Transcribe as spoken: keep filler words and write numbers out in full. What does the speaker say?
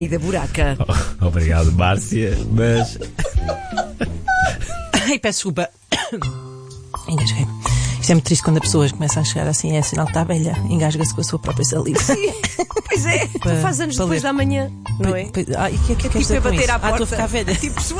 E da buraca. Oh, obrigado, Márcia, mas... Ai, peço desculpa. Engasguei. Isto é muito triste quando a pessoa começa a chegar assim, é sinal que está velha, engasga-se com a sua própria saliva. Sim, pois é, Para- faz anos para depois ler. da manhã, não é? Pois- Ah, e o que é que É queres tipo dizer é com bater isso? à Ah, estou a porta. ficar velha. Tipo,